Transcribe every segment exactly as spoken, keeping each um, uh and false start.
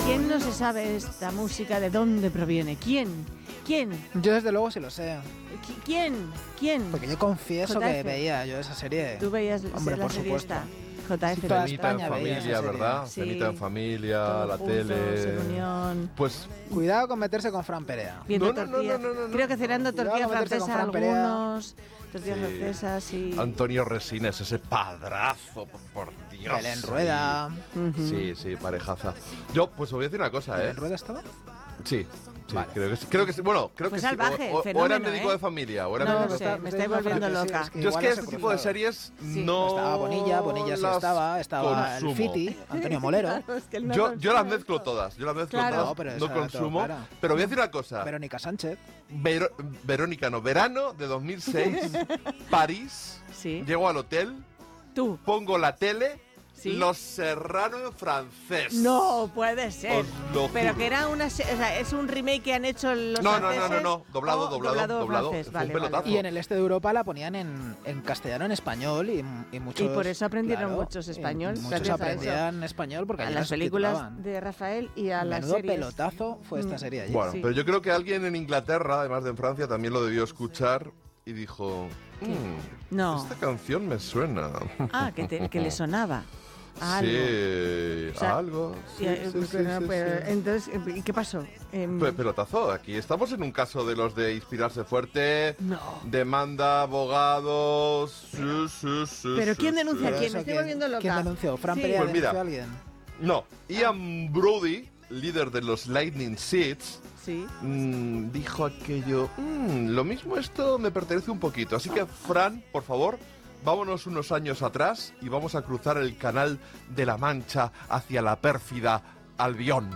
¿Quién no se sabe esta música? ¿De dónde proviene? ¿Quién? ¿Quién? Yo desde luego sí lo sé. ¿Qui- ¿Quién? ¿Quién? Porque yo confieso J F. que veía yo esa serie. Tú veías Hombre, la por serie supuesto. esta. J F. Sí, toda Cenita en España veía esa familia, serie. ¿verdad? Sí. Cenita en familia, Todos la juntos, tele. en reunión. Pues Cuidado con meterse con Fran Perea. Viendo No, no, no, tortillas. no, no, no, no. Creo que cenando Cuidado tortillas con meterse con francesas Fran Perea. algunos. Tortillas Sí. francesas y... Antonio Resines, ese padrazo, por, por Dios. Belén Rueda. Ujú. Sí, sí, parejaza. Yo, pues os voy a decir una cosa, ¿eh? ¿Belén Rueda estaba? Sí, sí, Vale. creo que sí. Creo que sí. Bueno, creo Pues que sí. salvaje, O, o- o fenómeno, era médico ¿eh? de familia, o era No, médico no de sé, familia. me estoy volviendo loca. Es que Yo es igual que no este se tipo de cruzaron. series Sí. no Estaba Bonilla, Bonilla sí las estaba, estaba el consumo. Fiti, Antonio Molero, Es que él no Yo, yo las consume mezclo esto. todas, yo las mezclo Claro. todas, No, pero no esa la tengo consumo. clara. Pero voy a decir una cosa. Verónica Sánchez. Vero- Verónica, no, verano de dos mil seis, París, Sí. llego al hotel, Tú. pongo la tele, Sí. Los Serrano en francés. No puede ser. Os lo Pero juro. que era una, se- o sea, es un remake que han hecho los No, no, no, franceses. no, no, doblado, o doblado, doblado. francés. Fue un Vale, pelotazo. vale. Y en el este de Europa la ponían en, en castellano, en español y, y muchos... Y por eso aprendieron claro, muchos y español, Muchos gracias a aprendían español porque A allí las las películas subtitulaban. de Rafael y a las Menudo series. pelotazo fue esta Mm. serie allí. Bueno, Sí. pero yo creo que alguien en Inglaterra, además de en Francia, también lo debió escuchar y dijo, "Mm, No. esta canción me suena. Ah, que, te- que le sonaba. A algo. Sí, O sea, a algo. Sí, Y, eh, sí, sí, pero- sí, pero, sí. Entonces, ¿y qué pasó? Em, Pe- Pelotazo, aquí estamos en un caso de los de inspirarse fuerte, No. demanda, abogados. Sí, sí, sí, ¿Pero sí, quién sí. denuncia a Pero quién? eso, Me estoy ¿quién- volviendo loca. ¿Quién denunció? ¿Fran Sí. Perea Pues mira. denunció a alguien? No, Ian Brody, líder de los Lightning Seeds, Sí. mm, dijo aquello, "Mm, lo mismo esto me pertenece un poquito. Así que, Fran, por favor, vámonos unos años atrás y vamos a cruzar el canal de la Mancha hacia la pérfida Albión.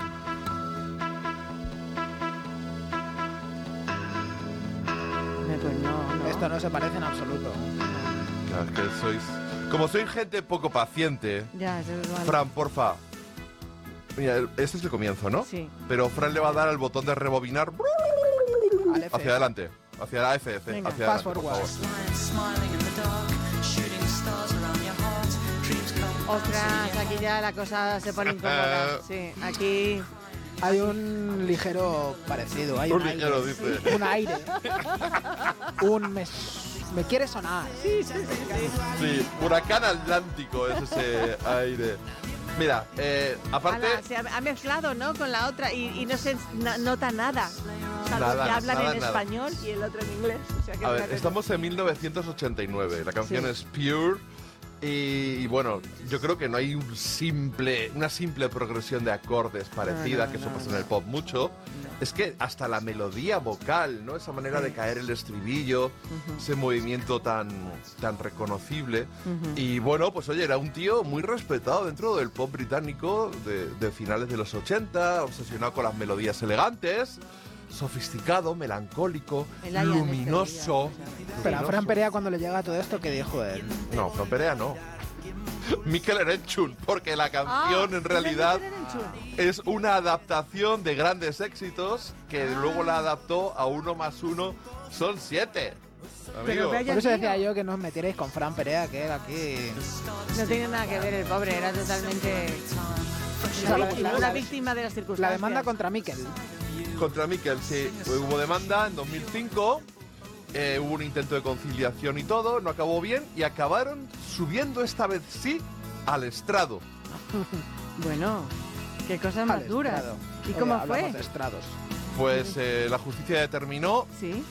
Eh, Pues no, no. Esto no se parece en absoluto. Claro, es que sois... Como sois gente poco paciente, Ya, eso es malo. Fran, porfa. Mira, este es el comienzo, ¿no? Sí. Pero Fran le va a dar al botón de rebobinar Al F. hacia adelante. Hacia la F F. Venga. Hacia Fast adelante, por forward. favor. Ostras, aquí ya la cosa se pone incómoda. Sí, aquí... Hay un ligero parecido. Hay un, Un ligero, aire. dice. Un aire. un me, me quiere sonar. Sí, sí, sí, sí. Sí, huracán atlántico es ese aire. Mira, eh, aparte... Ala, se ha, ha mezclado, ¿no? Con la otra y, y no se na- nota nada. Salvo Nada, que hablan nada, en nada. español y el otro en inglés. O sea que A ver, fíjate. estamos en mil novecientos ochenta y nueve. La canción Sí. es Pure. Y, y bueno, yo creo que no hay un simple, una simple progresión de acordes parecida, No, no, que eso no, pasa no. en el pop mucho. No. Es que hasta la melodía vocal, ¿no? Esa manera Sí. de caer el estribillo, Ujú. ese movimiento tan, tan reconocible. Ujú. Y bueno, pues oye, era un tío muy respetado dentro del pop británico de, de finales de los ochenta, obsesionado con las melodías elegantes, sofisticado, melancólico, El Ian luminoso. este, ya, Pero a luminoso. Fran Perea cuando le llega todo esto, ¿qué dijo él? No, Fran Perea no. Mikel Erenchun, porque la canción Ah, en realidad ¿es de Erenchun? es una adaptación de grandes éxitos que Ah. luego la adaptó a uno más uno, son siete. Pero Amigo. vaya- Por eso tío. decía yo que no os metierais con Fran Perea, que él aquí... No tiene nada que ver el pobre, era totalmente O sea, una, la- víctima, la- una la- víctima de las circunstancias. La demanda contra Mikel. Contra Mikel, sí. Hubo demanda en dos mil cinco, eh, hubo un intento de conciliación y todo, no acabó bien y acabaron subiendo esta vez sí al estrado. Bueno, qué cosas más Al duras. estrado. ¿Y Oye, cómo hablamos fue? de estrados. Pues eh, la justicia determinó Sí.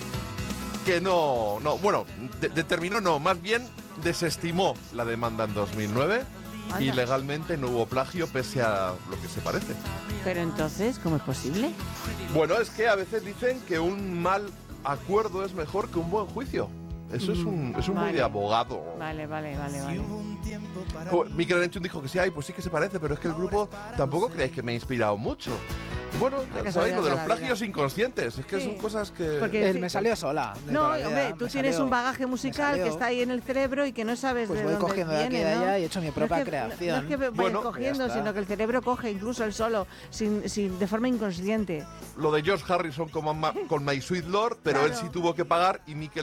que no, no, bueno, de- determinó no, más bien desestimó la demanda en dos mil nueve y Anda. legalmente no hubo plagio pese a lo que se parece. Pero entonces, ¿cómo es posible? Bueno, es que a veces dicen que un mal acuerdo es mejor que un buen juicio. Eso es un, es un muy Vale. de abogado. Vale, vale, vale, vale. Oh, Mikel Erenchun dijo que sí, ay, pues sí que se parece, pero es que el grupo tampoco creéis que me ha inspirado mucho. Bueno, ya casualidad sabéis lo de de los la plagios inconscientes, es que Sí. son cosas que... Porque- Él sí. me salió sola. de No, toda la hombre, vida, tú me tienes salió- un bagaje me musical que salió. está ahí en el cerebro y que no sabes Pues de voy dónde cogiendo de aquí viene, y de ¿no? allá y he hecho mi propia no es que, creación. No es que vaya Bueno, cogiendo, ya está. sino que el cerebro coge incluso el solo, sin, sin, de forma inconsciente. Lo de George Harrison con, Ma- con My Sweet Lord, pero Claro. él sí tuvo que pagar y Mikel